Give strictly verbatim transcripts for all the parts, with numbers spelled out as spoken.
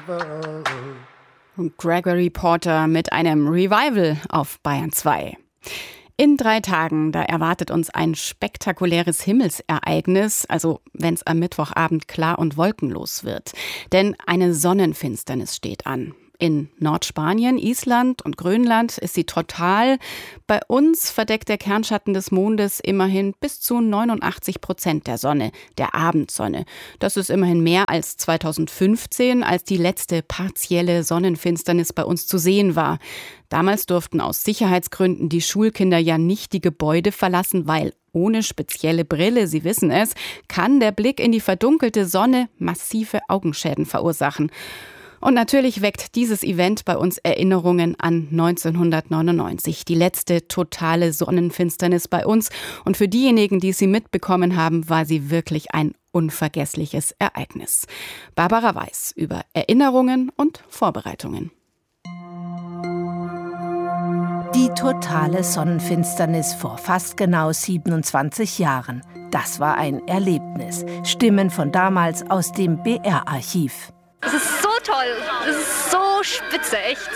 Gregory Porter mit einem Revival auf Bayern zwei. In drei Tagen, da erwartet uns ein spektakuläres Himmelsereignis, also wenn es am Mittwochabend klar und wolkenlos wird. Denn eine Sonnenfinsternis steht an. In Nordspanien, Island und Grönland ist sie total. Bei uns verdeckt der Kernschatten des Mondes immerhin bis zu neunundachtzig Prozent der Sonne, der Abendsonne. Das ist immerhin mehr als zweitausendfünfzehn, als die letzte partielle Sonnenfinsternis bei uns zu sehen war. Damals durften aus Sicherheitsgründen die Schulkinder ja nicht die Gebäude verlassen, weil ohne spezielle Brille, Sie wissen es, kann der Blick in die verdunkelte Sonne massive Augenschäden verursachen. Und natürlich weckt dieses Event bei uns Erinnerungen an neunzehnhundertneunundneunzig, die letzte totale Sonnenfinsternis bei uns. Und für diejenigen, die sie mitbekommen haben, war sie wirklich ein unvergessliches Ereignis. Barbara Weiß über Erinnerungen und Vorbereitungen. Die totale Sonnenfinsternis vor fast genau siebenundzwanzig Jahren. Das war ein Erlebnis. Stimmen von damals aus dem B R-Archiv. Es ist so toll, es ist so spitze, echt.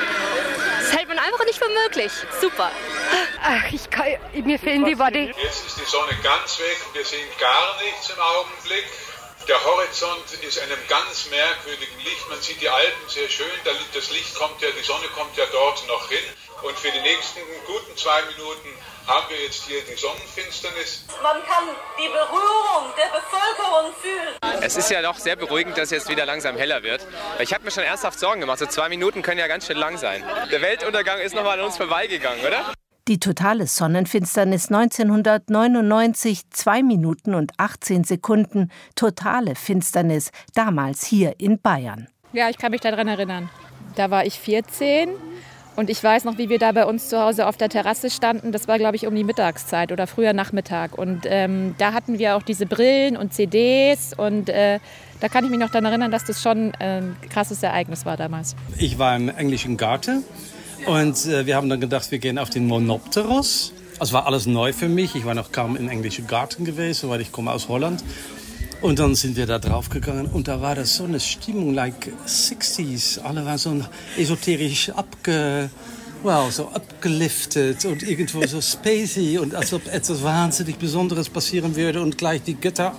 Das hält man einfach nicht für möglich. Super. Ach, ich kann, mir fehlen die Worte. Jetzt ist die Sonne ganz weg, wir sehen gar nichts im Augenblick. Der Horizont ist einem ganz merkwürdigen Licht. Man sieht die Alpen sehr schön, das Licht kommt ja, die Sonne kommt ja dort noch hin. Und für die nächsten guten zwei Minuten haben wir jetzt hier die Sonnenfinsternis. Man kann die Berührung der Bevölkerung fühlen. Es ist ja doch sehr beruhigend, dass es jetzt wieder langsam heller wird. Ich habe mir schon ernsthaft Sorgen gemacht. So zwei Minuten können ja ganz schön lang sein. Der Weltuntergang ist noch mal an uns vorbeigegangen, oder? Die totale Sonnenfinsternis neunzehnhundertneunundneunzig, zwei Minuten und achtzehn Sekunden. Totale Finsternis, damals hier in Bayern. Ja, ich kann mich daran erinnern. Da war ich vierzehn. Und ich weiß noch, wie wir da bei uns zu Hause auf der Terrasse standen. Das war, glaube ich, um die Mittagszeit oder früher Nachmittag. Und ähm, da hatten wir auch diese Brillen und C Ds. Und äh, da kann ich mich noch daran erinnern, dass das schon ein krasses Ereignis war damals. Ich war im englischen Garten und äh, wir haben dann gedacht, wir gehen auf den Monopteros. Das war alles neu für mich. Ich war noch kaum im englischen Garten gewesen, weil ich komme aus Holland. Und dann sind wir da drauf gegangen und da war das so eine Stimmung, like sixties. Alle waren so esoterisch abge, wow, so abgeliftet und irgendwo so spacey und als ob etwas wahnsinnig Besonderes passieren würde und gleich die Götter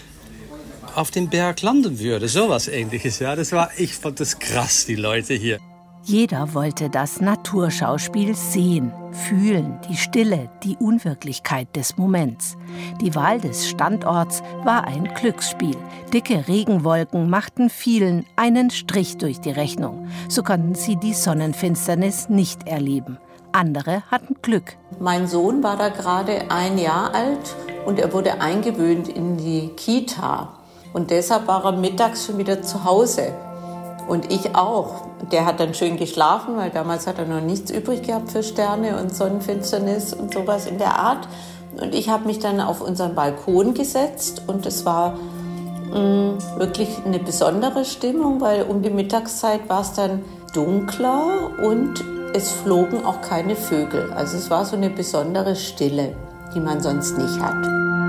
auf dem Berg landen würde. Sowas Ähnliches, ja. Das war, ich fand das krass, die Leute hier. Jeder wollte das Naturschauspiel sehen, fühlen, die Stille, die Unwirklichkeit des Moments. Die Wahl des Standorts war ein Glücksspiel. Dicke Regenwolken machten vielen einen Strich durch die Rechnung. So konnten sie die Sonnenfinsternis nicht erleben. Andere hatten Glück. Mein Sohn war da gerade ein Jahr alt und er wurde eingewöhnt in die Kita. Und deshalb war er mittags schon wieder zu Hause. Und ich auch. Der hat dann schön geschlafen, weil damals hat er noch nichts übrig gehabt für Sterne und Sonnenfinsternis und sowas in der Art. Und ich habe mich dann auf unseren Balkon gesetzt und es war mh, wirklich eine besondere Stimmung, weil um die Mittagszeit war es dann dunkler und es flogen auch keine Vögel. Also es war so eine besondere Stille, die man sonst nicht hat.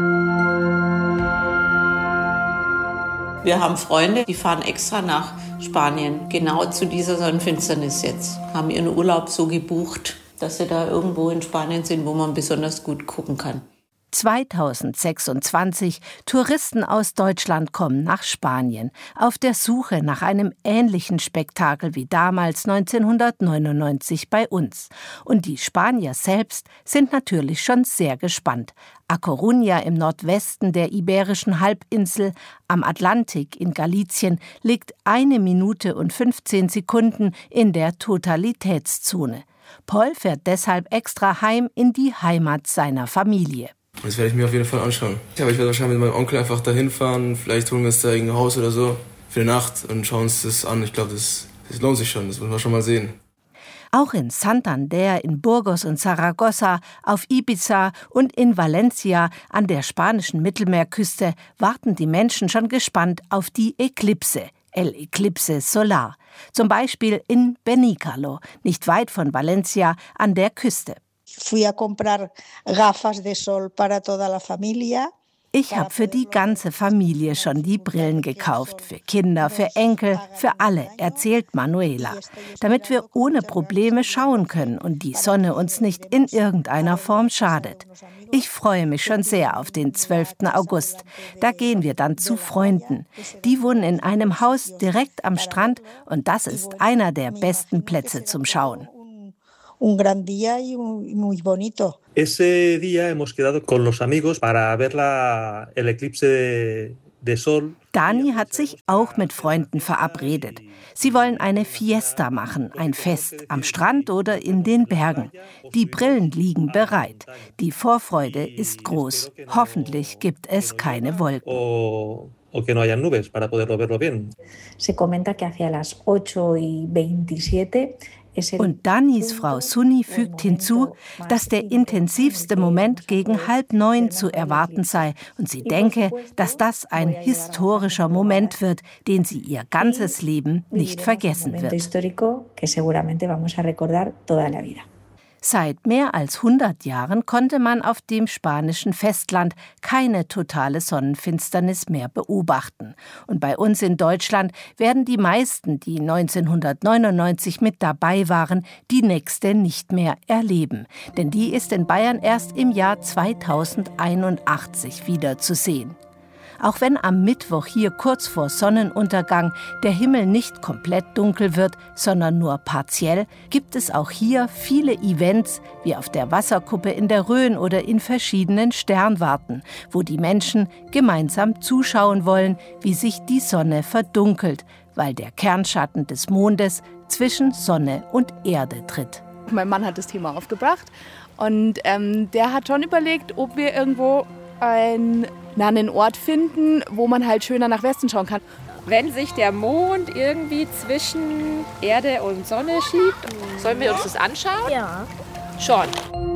Wir haben Freunde, die fahren extra nach Spanien, genau zu dieser Sonnenfinsternis jetzt. Haben ihren Urlaub so gebucht, dass sie da irgendwo in Spanien sind, wo man besonders gut gucken kann. zweitausendsechsundzwanzig. Touristen aus Deutschland kommen nach Spanien auf der Suche nach einem ähnlichen Spektakel wie damals neunzehnhundertneunundneunzig bei uns. Und die Spanier selbst sind natürlich schon sehr gespannt. A Coruña im Nordwesten der Iberischen Halbinsel, am Atlantik in Galicien, liegt eine Minute und fünfzehn Sekunden in der Totalitätszone. Paul fährt deshalb extra heim in die Heimat seiner Familie. Das werde ich mir auf jeden Fall anschauen. Aber ich werde wahrscheinlich mit meinem Onkel einfach dahin fahren. Vielleicht holen wir uns da irgendein Haus oder so für die Nacht und schauen uns das an. Ich glaube, das, das lohnt sich schon. Das müssen wir schon mal sehen. Auch in Santander, in Burgos und Zaragoza, auf Ibiza und in Valencia an der spanischen Mittelmeerküste warten die Menschen schon gespannt auf die Eklipse, El Eclipse Solar. Zum Beispiel in Benicaló, nicht weit von Valencia an der Küste. Fui a comprar gafas de sol para toda la familia. Ich habe für die ganze Familie schon die Brillen gekauft. Für Kinder, für Enkel, für alle, erzählt Manuela. Damit wir ohne Probleme schauen können und die Sonne uns nicht in irgendeiner Form schadet. Ich freue mich schon sehr auf den zwölften August. Da gehen wir dann zu Freunden. Die wohnen in einem Haus direkt am Strand und das ist einer der besten Plätze zum Schauen. Un gran día y muy bonito. Ese día hemos quedado con los amigos para ver la, el eclipse de, de sol. Dani hat sich auch mit Freunden verabredet. Sie wollen eine Fiesta machen, ein Fest, am Strand oder in den Bergen. Die Brillen liegen bereit. Die Vorfreude ist groß. Hoffentlich gibt es keine Wolken. O, o que no hayan nubes para poderlo verlo bien. Se comenta que hacia las ocho y veintisiete Und Danis Frau Sunni fügt hinzu, dass der intensivste Moment gegen halb neun zu erwarten sei. Und sie denke, dass das ein historischer Moment wird, den sie ihr ganzes Leben nicht vergessen wird. Seit mehr als hundert Jahren konnte man auf dem spanischen Festland keine totale Sonnenfinsternis mehr beobachten. Und bei uns in Deutschland werden die meisten, die neunzehnhundertneunundneunzig mit dabei waren, die nächste nicht mehr erleben. Denn die ist in Bayern erst im Jahr zweitausendeinundachtzig wieder zu sehen. Auch wenn am Mittwoch hier kurz vor Sonnenuntergang der Himmel nicht komplett dunkel wird, sondern nur partiell, gibt es auch hier viele Events, wie auf der Wasserkuppe in der Rhön oder in verschiedenen Sternwarten, wo die Menschen gemeinsam zuschauen wollen, wie sich die Sonne verdunkelt, weil der Kernschatten des Mondes zwischen Sonne und Erde tritt. Mein Mann hat das Thema aufgebracht und ähm, der hat schon überlegt, ob wir irgendwo ein na, einen Ort finden, wo man halt schöner nach Westen schauen kann. Wenn sich der Mond irgendwie zwischen Erde und Sonne schiebt, sollen wir uns das anschauen? Ja. Schon.